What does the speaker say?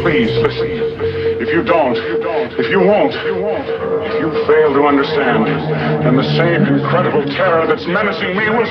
Please listen. If you don't, if you won't, if you fail to understand, then the same incredible terror that's menacing me will